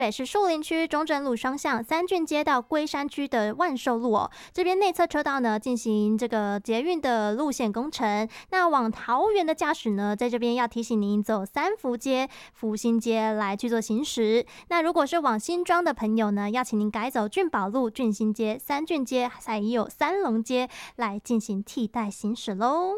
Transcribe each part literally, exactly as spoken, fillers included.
北市树林区中正路双向三郡街到龟山区的万寿路哦，这边内侧车道呢进行这个捷运的路线工程。那往桃园的驾驶呢，在这边要提醒您走三福街、福兴街来去做行驶。那如果是往新庄的朋友呢，要请您改走郡宝路、郡新街、三郡街，还有三龙街来进行替代行驶喽。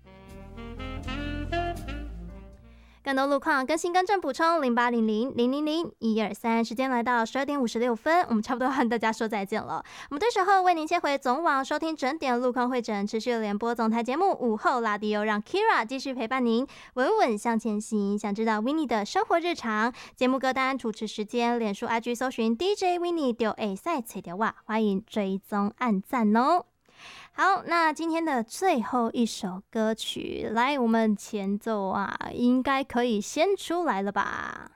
更多路况更新更正补充零八零零零零零一二三，时间来到十二点五十六分，我们差不多和大家说再见了。我们这时候为您切回总网收听整点路况会诊，持续联播总台节目午后拉迪欧，让 Kira 继续陪伴您稳稳向前行。想知道 Winnie 的生活日常、节目歌单、主持时间，脸书 I G 搜寻 D J Winnie 就会赛切掉哇，欢迎追踪按赞哦。好，那今天的最后一首歌曲，来，我们前奏啊，应该可以先出来了吧？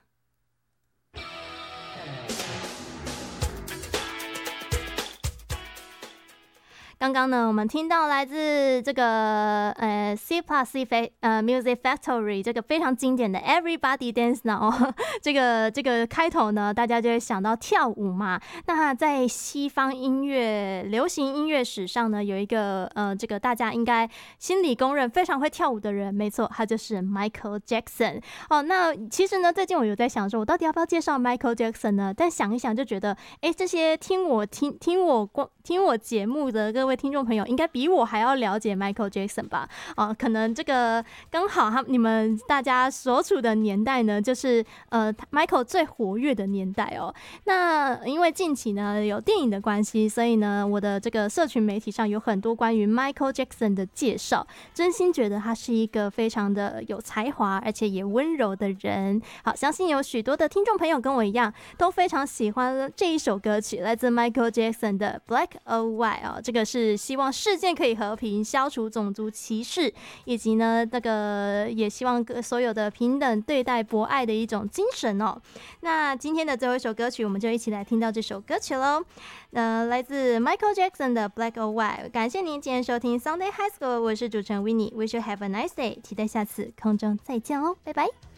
刚刚呢，我们听到来自这个呃 C plus C 呃 Music Factory 这个非常经典的 Everybody Dance Now 这个这个开头呢，大家就会想到跳舞嘛。那在西方音乐、流行音乐史上呢，有一个呃这个大家应该心里公认非常会跳舞的人，没错，他就是 Michael Jackson 哦。那其实呢，最近我有在想说，我到底要不要介绍 Michael Jackson 呢？但想一想就觉得，哎，这些听我听听我光听我节目的各位听众朋友应该比我还要了解 Michael Jackson 吧？哦，可能这个刚好他你们大家所处的年代呢，就是呃 Michael 最活跃的年代哦。那因为近期呢有电影的关系，所以呢我的这个社群媒体上有很多关于 Michael Jackson 的介绍，真心觉得他是一个非常的有才华而且也温柔的人。好，相信有许多的听众朋友跟我一样都非常喜欢这一首歌曲，来自 Michael Jackson 的 Black or White 哦，这个是希望世界可以和平，消除种族歧视，以及呢那个也希望所有的平等对待、博爱的一种精神哦。那今天的最后一首歌曲，我们就一起来听到这首歌曲喽。呃，来自 Michael Jackson 的 Black or White。感谢您今天收听 Sunday High School， 我是主持人 Winnie， Wish you have a nice day， 期待下次空中再见喽，拜拜。